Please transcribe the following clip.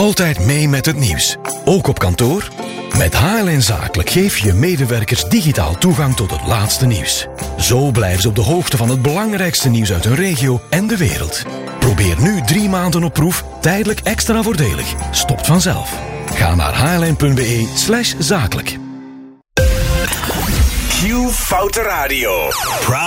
Altijd mee met het nieuws. Ook op kantoor? Met HLN Zakelijk geef je medewerkers digitaal toegang tot het laatste nieuws. Zo blijven ze op de hoogte van het belangrijkste nieuws uit hun regio en de wereld. Probeer nu 3 maanden op proef, tijdelijk extra voordelig. Stopt vanzelf. Ga naar hln.be/zakelijk. Q Foute Radio.